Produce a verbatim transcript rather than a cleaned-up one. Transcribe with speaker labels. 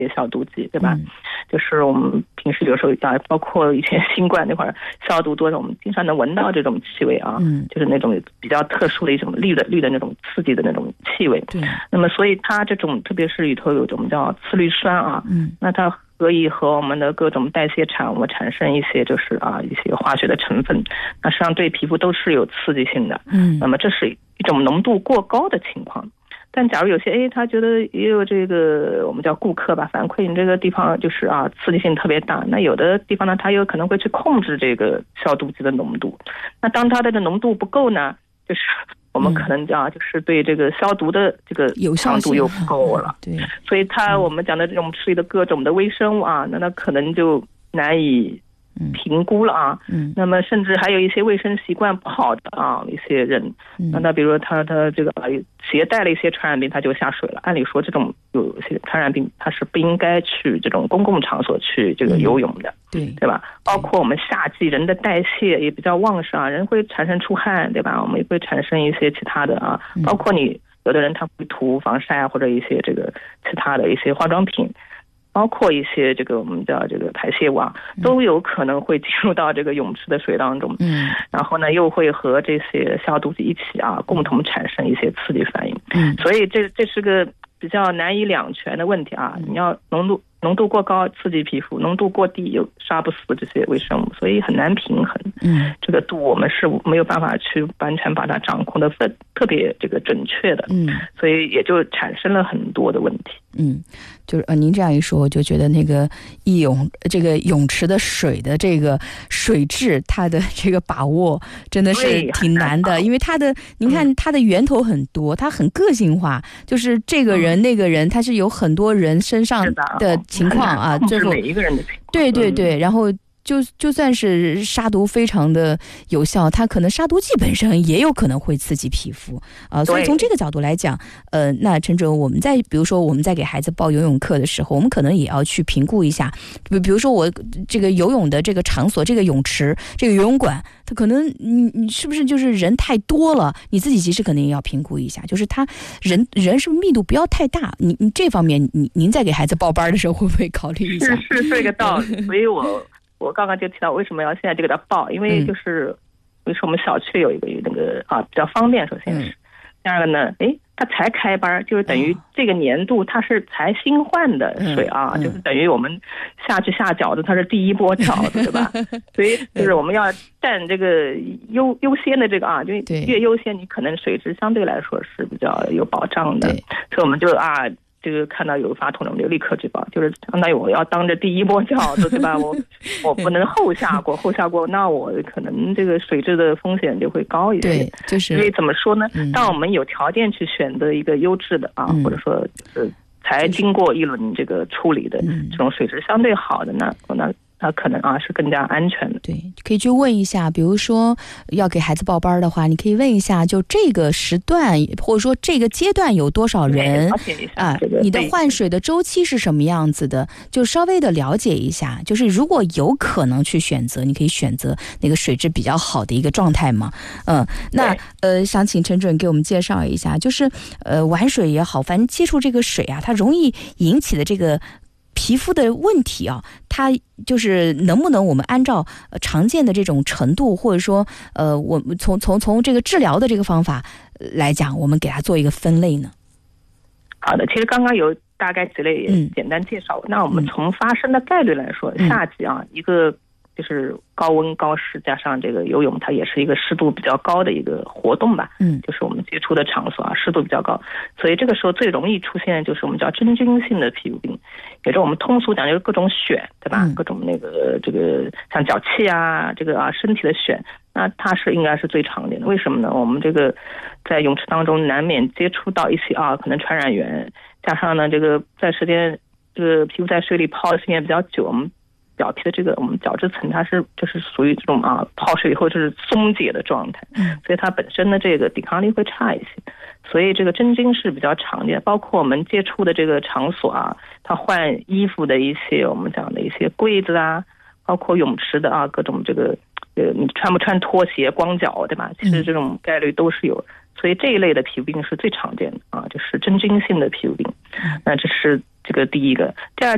Speaker 1: 些消毒剂，对吧？嗯、就是我们平时有时候啊，包括以前新冠那会儿消毒多的，我们经常能闻到这种气味啊，嗯、就是那种比较特殊的一种绿的绿的那种刺激的那种气味。对。那么所以它这种特别是里头有种叫次氯酸啊，嗯，那它可以和我们的各种代谢产物产生一些就是啊一些化学的成分，那实际上对皮肤都是有刺激性的。嗯，那么这是一种浓度过高的情况。但假如有些哎他觉得也有这个我们叫顾客吧反馈你这个地方就是啊刺激性特别大，那有的地方呢他有可能会去控制这个消毒剂的浓度，那当它的浓度不够呢，就是我们可能讲就是对这个消毒的这个强度又不够了，对，所以它我们讲的这种吃的各种的微生物啊，那它可能就难以评估了啊。嗯，那么甚至还有一些卫生习惯不好的啊一些人，那他比如说他他这个携带了一些传染病，他就下水了。按理说这种有些传染病他是不应该去这种公共场所去这个游泳的，对对吧？包括我们夏季人的代谢也比较旺盛啊，人会产生出汗，对吧？我们也会产生一些其他的啊，包括你有的人他会涂防晒啊，或者一些这个其他的一些化妆品。包括一些这个我们叫这个排泄物啊，都有可能会进入到这个泳池的水当中，嗯，然后呢又会和这些消毒剂一起啊共同产生一些刺激反应，嗯，所以这这是个比较难以两全的问题啊，你要浓度浓度过高刺激皮肤，浓度过低又杀不死这些微生物，所以很难平衡。嗯，这个度我们是没有办法去完全把它掌控的分特别这个准确的。嗯，所以也就产生了很多的问题。
Speaker 2: 嗯，就是呃，您这样一说，我就觉得那个一泳这个泳池的水的这个水质，它的这个把握真的是挺难的，因为它的您看它的源头很多，它很个性化，就是这个人、嗯、那个人，它是有很多人身上的情况啊，最后
Speaker 1: 每一个人的情况，
Speaker 2: 对对对，然后。就就算是杀毒非常的有效，它可能杀毒剂本身也有可能会刺激皮肤啊、呃，所以从这个角度来讲，呃，那陈主任，我们在比如说我们在给孩子报游泳课的时候，我们可能也要去评估一下，比比如说我这个游泳的这个场所，这个泳池，这个游泳馆，它可能你你是不是就是人太多了？你自己其实肯定也要评估一下，就是他人人是不是密度不要太大？你你这方面，你您在给孩子报班的时候会不会考虑一下？
Speaker 1: 是是这个道理，所以我。我刚刚就提到为什么要现在就给他报，因为就是比如说我们小区有一个那个啊比较方便，首先是、嗯、第二个呢，哎，他才开班，就是等于这个年度他是才新换的水啊，嗯嗯、就是等于我们下去下饺子，它是第一波饺子，对吧？所以就是我们要占这个优优先的这个啊，就越优先，你可能水质相对来说是比较有保障的，所以我们就啊。这个看到有发通知，我们就立刻举报，就是相当于我要当着第一波饺子，对吧？我我不能后下过，后下过，那我可能这个水质的风险就会高一些。
Speaker 2: 对，就是
Speaker 1: 所以怎么说呢？嗯、当我们有条件去选择一个优质的啊，嗯、或者说就是才经过一轮这个处理的、嗯、这种水质相对好的，那那。它可能啊是更加安全的。
Speaker 2: 对，可以去问一下，比如说要给孩子报班的话，你可以问一下，就这个时段或者说这个阶段有多少人啊、这个？你的换水的周期是什么样子的？就稍微的了解一下。就是如果有可能去选择，你可以选择那个水质比较好的一个状态嘛。嗯，那呃，想请陈主任给我们介绍一下，就是呃玩水也好，反正接触这个水啊，它容易引起的这个。皮肤的问题啊，它就是能不能我们按照、呃、常见的这种程度，或者说呃，我们从从从这个治疗的这个方法来讲，我们给它做一个分类呢？
Speaker 1: 好的，其实刚刚有大概几类也简单介绍、嗯、那我们从发生的概率来说、嗯、夏季啊一个就是高温高湿加上这个游泳，它也是一个湿度比较高的一个活动吧，嗯，就是我们接触的场所啊湿度比较高，所以这个时候最容易出现就是我们叫真菌性的皮肤病，也就是我们通俗讲就是各种癣，对吧、嗯、各种那个这个像脚气啊这个啊身体的癣，那它是应该是最常见的。为什么呢？我们这个在泳池当中难免接触到一些啊可能传染源，加上呢这个在时间这个皮肤在水里泡的时间比较久，我们表皮的这个我们角质层它是就是属于这种啊泡水以后就是松解的状态，所以它本身的这个抵抗力会差一些，所以这个真菌是比较常见。包括我们接触的这个场所啊，它换衣服的一些我们讲的一些柜子啊，包括泳池的啊各种这个呃你穿不穿拖鞋光脚，对吧？其实这种概率都是有，所以这一类的皮肤病是最常见的啊，就是真菌性的皮肤病。那这是这个第一个。第二